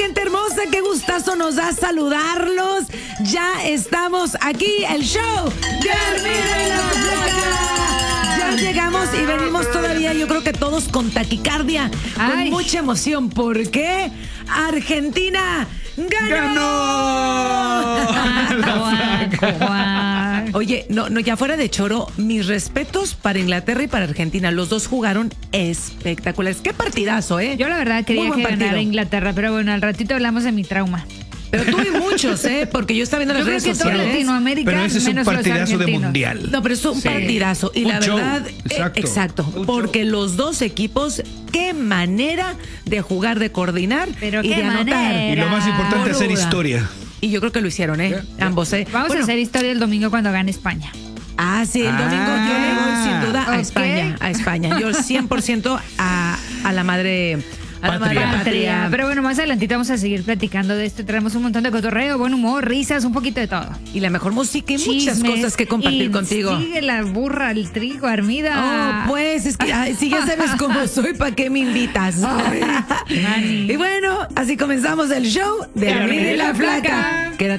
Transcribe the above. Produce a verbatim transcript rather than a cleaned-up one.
gente hermosa, qué gustazo nos da saludarlos. Ya estamos aquí, el show de Armida y la Flaca. Ya llegamos y venimos todavía, yo creo que todos con taquicardia, Ay. con mucha emoción, porque Argentina ganó. ¡Ganó! Oye, no, no, ya fuera de choro, mis respetos para Inglaterra y para Argentina. Los dos jugaron espectaculares. Qué partidazo, ¿eh? Yo la verdad quería Muy buen que partido. ganara Inglaterra, pero bueno, al ratito hablamos de mi trauma. Pero tú y muchos, ¿eh? Porque yo estaba viendo las Yo creo redes que todo sociales. Latinoamérica, Pero ese es un menos los partidazo de argentinos. mundial. No, pero es un Sí. partidazo. Y Un la show. verdad, eh, Exacto. exacto. Un Porque show. los dos equipos, qué manera de jugar, de coordinar Pero y qué de anotar. manera. Y lo más importante, hacer Boluda. historia. Y yo creo que lo hicieron, ¿eh? Ya, Ambos, ¿eh? Vamos Bueno, a hacer historia el domingo cuando gane España. Ah, sí, el domingo Ah. yo le voy sin duda a Ok. España, a España. Yo cien por ciento a, a la madre, a la madre Patria. patria. Pero bueno, más adelantito vamos a seguir platicando de esto. Tenemos un montón de cotorreo, buen humor, risas, un poquito de todo. Y la mejor música y muchas Chismes, cosas que compartir y contigo. Sigue la burra, el trigo, Armida. Oh, pues, es que ay, si ya sabes cómo soy, ¿para qué me invitas? Ay, Manny. Y bueno, así comenzamos el show de Armida y la Flaca. Quédate.